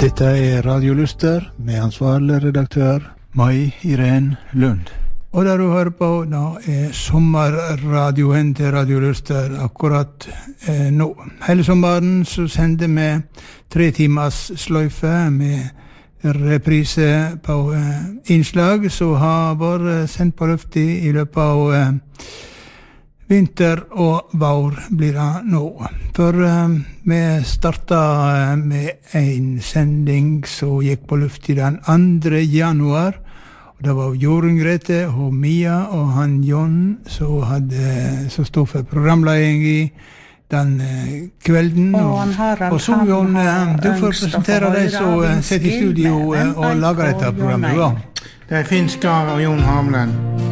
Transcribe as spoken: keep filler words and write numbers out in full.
Dette er Radio Luster med ansvarlig redaktør Mai Irene Lund. Og der du hører på, da er sommerradioen til Radio Luster akkurat eh, nå. Hele sommeren så sender vi tre timers sløyfe med reprise på eh, innslag, så har vært sendt på lufti i løpet av eh, vinter og vår blir det nå. For uh, vi startet uh, med en sending som gikk på luft i den andre januar. Og det var Jorunn Grete og Mia og han John som, hadde, som stod for programledning i den uh, kvelden. Og, han Harald, og så John, uh, du får presentere deg som uh, sitter i studio uh, og lager dette programmet. Det er Finn Skar og Jon Hamlen.